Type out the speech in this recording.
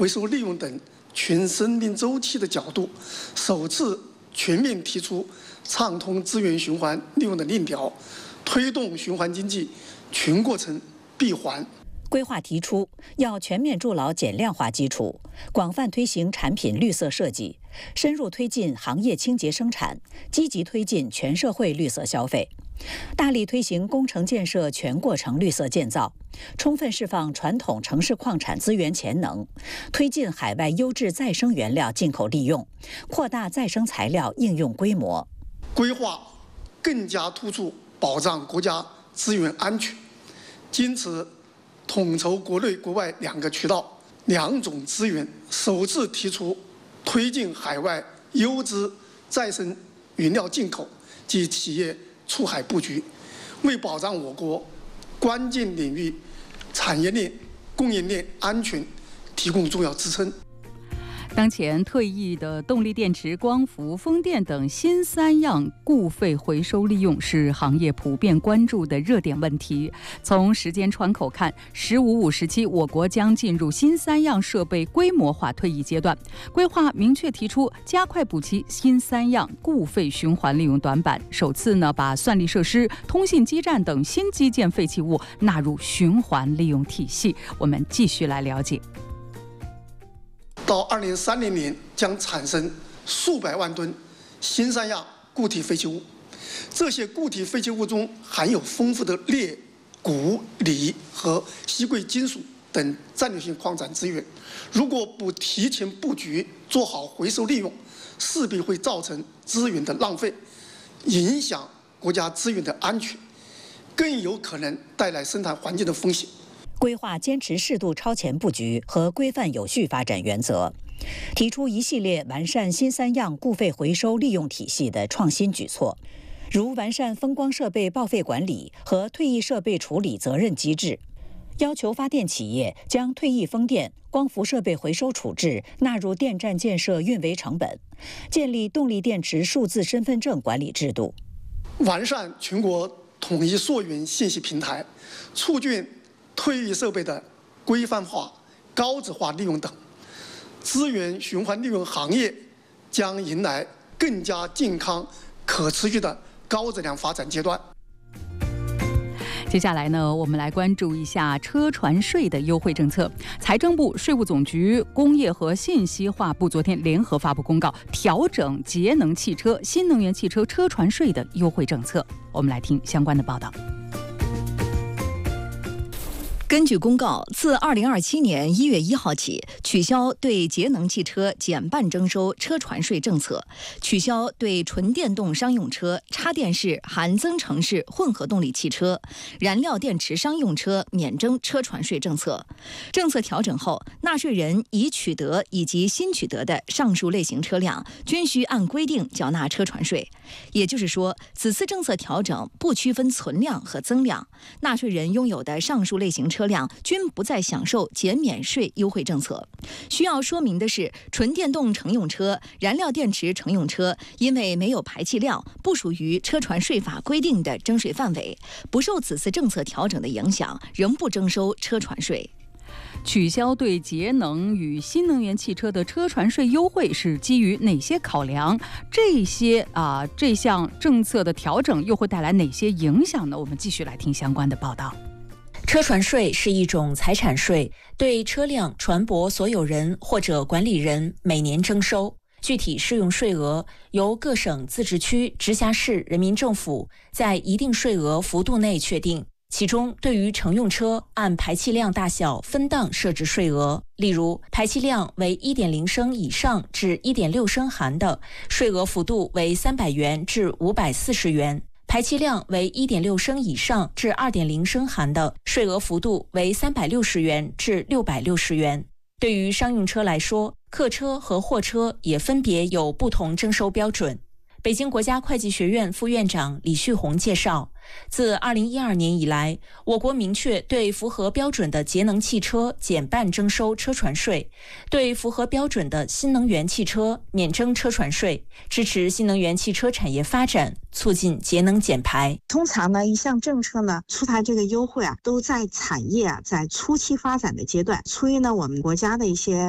回收利用等全生命周期的角度，首次全面提出畅通资源循环利用的链条，推动循环经济全过程闭环。 规划提出要全面筑牢减量化基础，广泛推行产品绿色设计，深入推进行业清洁生产，积极推进全社会绿色消费，大力推行工程建设全过程绿色建造，充分释放传统城市矿产资源潜能，推进海外优质再生原料进口利用，扩大再生材料应用规模。 规划更加突出保障国家资源安全，坚持统筹国内国外2个渠道、2种资源，首次提出推进海外优质再生原料进口及企业出海布局，为保障我国关键领域产业链、供应链安全提供重要支撑。 当前退役的动力电池、光伏、风电等新3样固废回收利用是行业普遍关注的热点问题。从时间窗口看，“15-5”时期，我国将进入新3样设备规模化退役阶段。规划明确提出，加快补齐新3样固废循环利用短板，首次把算力设施、通信基站等新基建废弃物纳入循环利用体系。我们继续来了解。 到2030年将产生数百万吨新3样固体废弃物，这些固体废弃物中含有丰富的镍、钴、锂和稀贵金属等战略性矿产资源。如果不提前布局，做好回收利用，势必会造成资源的浪费，影响国家资源的安全，更有可能带来生态环境的风险。 规划坚持适度超前布局和规范有序发展原则，提出一系列完善新3样固废回收利用体系的创新举措，如完善风光设备报废管理和退役设备处理责任机制，要求发电企业将退役风电、光伏设备回收处置纳入电站建设运维成本，建立动力电池数字身份证管理制度， 完善全国统一溯源信息平台，促进退役设备的规范化、高质化利用等，资源循环利用行业将迎来更加健康、可持续的高质量发展阶段。 接下来我们来关注一下车船税的优惠政策。财政部、税务总局、工业和信息化部昨天联合发布公告，调整节能汽车、新能源汽车车船税的优惠政策。我们来听相关的报道。 根据公告，自2027年1月1号起，取消对节能汽车减半征收车船税政策，取消对纯电动商用车、插电式含增程式混合动力汽车、燃料电池商用车免征车船税政策。政策调整后，纳税人已取得以及新取得的上述类型车辆均需按规定缴纳车船税。也就是说，此次政策调整不区分存量和增量，纳税人拥有的上述类型车辆均不再享受减免税优惠政策。需要说明的是，纯电动乘用车、燃料电池乘用车因为没有排气量，不属于车船税法规定的征税范围，不受此次政策调整的影响，仍不征收车船税。 取消对节能与新能源汽车的车船税优惠是基于哪些考量？这项政策的调整又会带来哪些影响呢？我们继续来听相关的报道。 车船税是一种财产税，对车辆、船舶所有人或者管理人每年征收，具体适用税额由各省、自治区、直辖市人民政府在一定税额幅度内确定。其中，对于乘用车按排气量大小分档设置税额，例如排气量为 1.0 升以上至 1.6 升含的，税额幅度为300元至540元；排气量为 1.6 升以上至 2.0 升含的，税额幅度为360元至660元。对于商用车来说，客车和货车也分别有不同征收标准。北京国家会计学院副院长李旭红介绍，自2012年以来，我国明确对符合标准的节能汽车减半征收车船税，对符合标准的新能源汽车免征车船税，支持新能源汽车产业发展，促进节能减排。 通常呢，一项政策呢出台这个优惠都在产业在初期发展的阶段，出于呢我们国家的一些